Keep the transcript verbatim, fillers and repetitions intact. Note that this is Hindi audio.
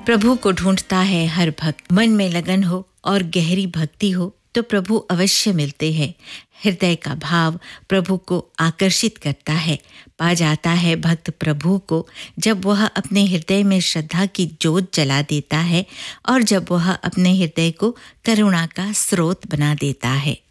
प्रभु को ढूंढता है हर भक्त। मन में लगन हो और गहरी भक्ति हो तो प्रभु अवश्य मिलते हैं। हृदय का भाव प्रभु को आकर्षित करता है। पा जाता है भक्त प्रभु को जब वह अपने हृदय में श्रद्धा की जोत जला देता है और जब वह अपने हृदय को करुणा का स्रोत बना देता है।